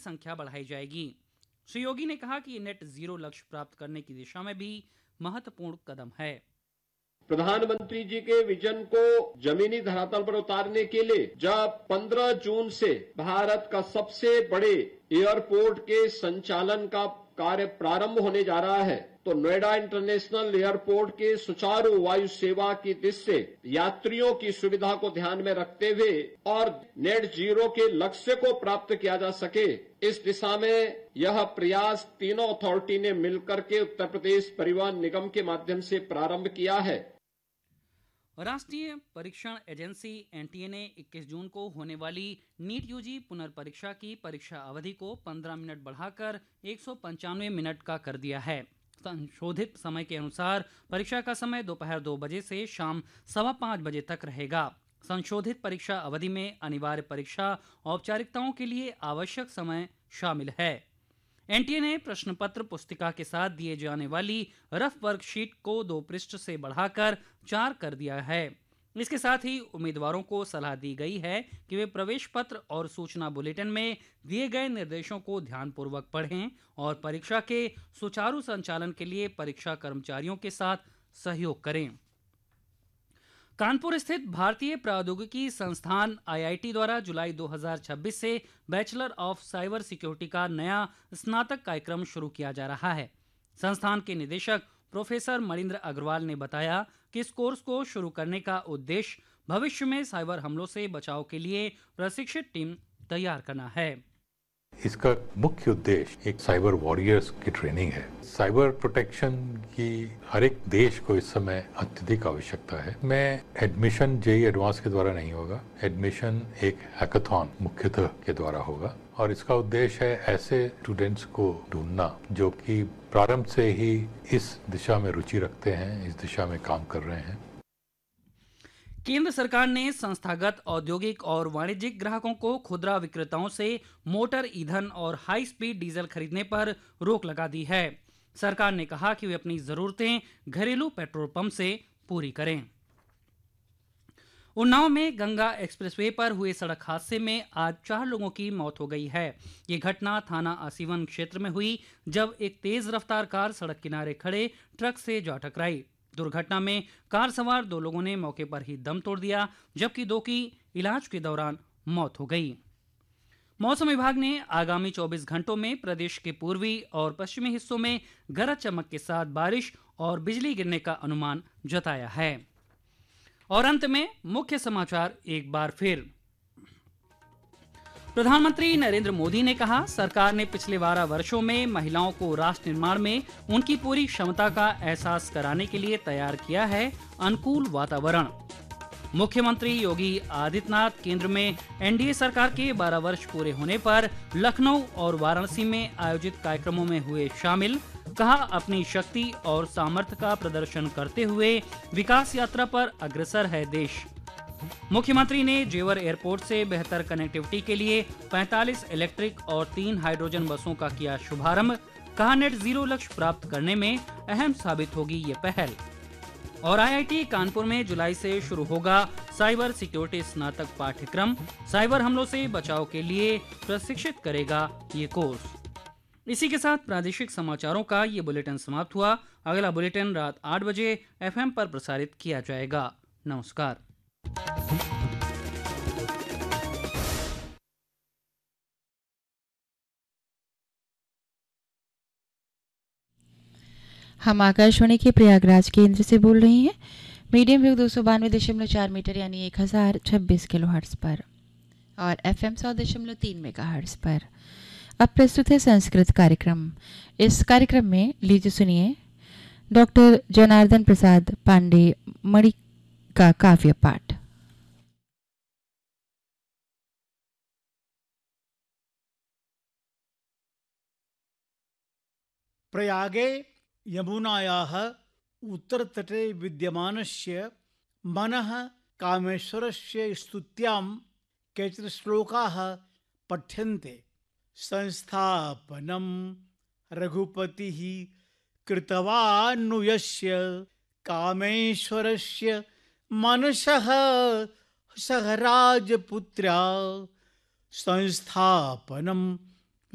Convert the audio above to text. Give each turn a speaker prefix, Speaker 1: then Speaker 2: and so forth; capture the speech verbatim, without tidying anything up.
Speaker 1: संख्या बढ़ाई जाएगी। श्री योगी ने कहा कि ये नेट जीरो लक्ष्य प्राप्त करने की दिशा में भी महत्वपूर्ण कदम है।
Speaker 2: प्रधानमंत्री जी के विजन को जमीनी धरातल पर उतारने के लिए जब पंद्रह जून से भारत का सबसे बड़े एयरपोर्ट के संचालन का कार्य प्रारंभ होने जा रहा है, तो नोएडा इंटरनेशनल एयरपोर्ट के सुचारू वायु सेवा की दृष्टि से यात्रियों की सुविधा को ध्यान में रखते हुए और नेट जीरो के लक्ष्य को प्राप्त किया जा सके, इस दिशा में यह प्रयास तीनों अथॉरिटी ने मिलकर के उत्तर प्रदेश परिवहन निगम के माध्यम से प्रारंभ किया है।
Speaker 1: राष्ट्रीय परीक्षण एजेंसी एनटीए ने इक्कीस जून को होने वाली नीट यूजी पुनर्परीक्षा की परीक्षा अवधि को पंद्रह मिनट बढ़ाकर एक सौ पंचानवे मिनट का कर दिया है। संशोधित समय के अनुसार परीक्षा का समय दोपहर दो बजे से शाम सवा पाँच बजे तक रहेगा। संशोधित परीक्षा अवधि में अनिवार्य परीक्षा औपचारिकताओं के लिए आवश्यक समय शामिल है। एनटीए ने प्रश्न पत्र पुस्तिका के साथ दिए जाने वाली रफ वर्कशीट को दो पृष्ठ से बढ़ाकर चार कर दिया है। इसके साथ ही उम्मीदवारों को सलाह दी गई है कि वे प्रवेश पत्र और सूचना बुलेटिन में दिए गए निर्देशों को ध्यानपूर्वक पढ़ें और परीक्षा के सुचारू संचालन के लिए परीक्षा कर्मचारियों के साथ सहयोग करें। कानपुर स्थित भारतीय प्रौद्योगिकी संस्थान आईआईटी द्वारा जुलाई दो हज़ार छब्बीस से बैचलर ऑफ साइबर सिक्योरिटी का नया स्नातक कार्यक्रम शुरू किया जा रहा है। संस्थान के निदेशक प्रोफेसर मणिंद्र अग्रवाल ने बताया कि इस कोर्स को शुरू करने का उद्देश्य भविष्य में साइबर हमलों से बचाव के लिए प्रशिक्षित टीम तैयार करना है।
Speaker 3: इसका मुख्य उद्देश्य एक साइबर वॉरियर्स की ट्रेनिंग है। साइबर प्रोटेक्शन की हर एक देश को इस समय अत्यधिक आवश्यकता है। मैं एडमिशन जेई एडवांस के द्वारा नहीं होगा, एडमिशन एक हैकाथॉन मुख्यतः के द्वारा होगा और इसका उद्देश्य है ऐसे स्टूडेंट्स को ढूंढना जो कि प्रारंभ से ही इस दिशा में रुचि रखते हैं, इस दिशा में काम कर रहे हैं।
Speaker 1: केंद्र सरकार ने संस्थागत औद्योगिक और वाणिज्यिक ग्राहकों को खुदरा विक्रेताओं से मोटर ईंधन और हाई स्पीड डीजल खरीदने पर रोक लगा दी है। सरकार ने कहा कि वे अपनी जरूरतें घरेलू पेट्रोल पंप से पूरी करें। उन्नाव में गंगा एक्सप्रेसवे पर हुए सड़क हादसे में आज चार लोगों की मौत हो गई है। ये घटना थाना आसीवन क्षेत्र में हुई जब एक तेज रफ्तार कार सड़क किनारे खड़े ट्रक से जा टकराई। दुर्घटना में कार सवार दो लोगों ने मौके पर ही दम तोड़ दिया, जबकि दो की इलाज के दौरान मौत हो गई। मौसम विभाग ने आगामी चौबीस घंटों में प्रदेश के पूर्वी और पश्चिमी हिस्सों में गरज चमक के साथ बारिश और बिजली गिरने का अनुमान जताया है। और अंत में मुख्य समाचार एक बार फिर। प्रधानमंत्री नरेंद्र मोदी ने कहा, सरकार ने पिछले बारह वर्षों में महिलाओं को राष्ट्र निर्माण में उनकी पूरी क्षमता का एहसास कराने के लिए तैयार किया है अनुकूल वातावरण। मुख्यमंत्री योगी आदित्यनाथ केंद्र में एनडीए सरकार के बारह वर्ष पूरे होने पर लखनऊ और वाराणसी में आयोजित कार्यक्रमों में हुए शामिल। कहा, अपनी शक्ति और सामर्थ्य का प्रदर्शन करते हुए विकास यात्रा पर अग्रसर है देश। मुख्यमंत्री ने जेवर एयरपोर्ट से बेहतर कनेक्टिविटी के लिए पैंतालीस इलेक्ट्रिक और तीन हाइड्रोजन बसों का किया शुभारंभ। कहा, नेट जीरो लक्ष्य प्राप्त करने में अहम साबित होगी ये पहल। और आईआईटी कानपुर में जुलाई से शुरू होगा साइबर सिक्योरिटी स्नातक पाठ्यक्रम। साइबर हमलों से बचाव के लिए प्रशिक्षित करेगा ये कोर्स। इसी के साथ प्रादेशिक समाचारों का ये बुलेटिन समाप्त हुआ। अगला बुलेटिन रात आठ बजे एफएम पर प्रसारित किया जाएगा। नमस्कार।
Speaker 4: हम आकाशवाणी के प्रयागराज केंद्र से बोल रहे हैं। मीडियम वेव दो सौ बानवे दशमलव चार मीटर यानी एक हज़ार छब्बीस किलो हर्ट्स पर और एफएम सौ दशमलव तीन मेगा हर्ट्स पर। अब प्रस्तुत है संस्कृत कार्यक्रम। इस कार्यक्रम में लीजिए सुनिए डॉक्टर जनार्दन प्रसाद पांडे मणि का काव्य पाठ।
Speaker 5: प्रयागे यमुनायाः उत्तरतटे विद्यमानस्य मनः कामेश्वरस्य स्तुत्यां केचन श्लोकाः पठ्यन्ते। संस्थापनं रघुपतिः कृतवान्नुयस्य कामेश्वरस्य मनसः सह राजपुत्र्या संस्थापनं